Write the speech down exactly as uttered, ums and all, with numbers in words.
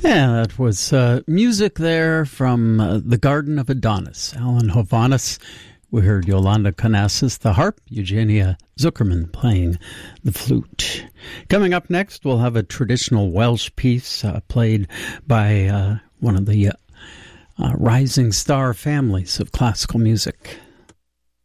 Yeah, that was uh, music there from uh, The Garden of Adonis, Alan Hovhaness. We heard Yolanda Canassis, the harp, Eugenia Zuckerman playing the flute. Coming up next, we'll have a traditional Welsh piece uh, played by uh, one of the uh, uh, rising star families of classical music.